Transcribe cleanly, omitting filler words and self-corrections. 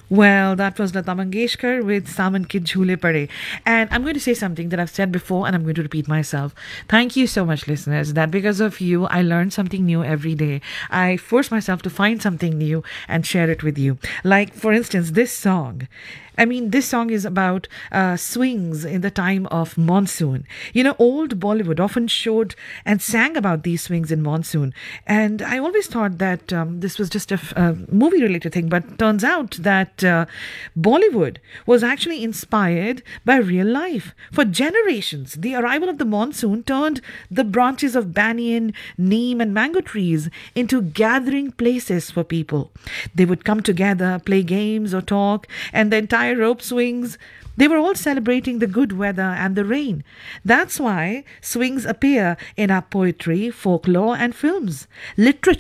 Well, that was Lata Mangeshkar with Saman Ki Jhoole Pade. And I'm going to say something that I've said before and I'm going to repeat myself. Thank you so much, listeners, that because of you, I learn something new every day. I force myself to find something new and share it with you. Like, for instance, this song. I mean, this song is about swings in the time of monsoon. You know, old Bollywood often showed and sang about these swings in monsoon. And I always thought that this was just a movie related thing, but turns out that Bollywood was actually inspired by real life. For generations, the arrival of the monsoon turned the branches of banyan, neem, and mango trees into gathering places for people. They would come together, play games or talk, and the entire rope swings. They were all celebrating the good weather and the rain. That's why swings appear in our poetry, folklore, and films. Literature